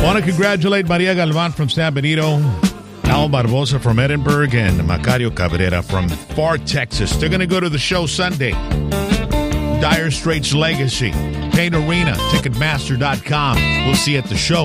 I want to congratulate Maria Galvan from San Benito, Al Barbosa from Edinburgh, and Macario Cabrera from Far Texas. They're going to go to the show Sunday. Dire Straits Legacy, Paint Arena, Ticketmaster.com. We'll see you at the show.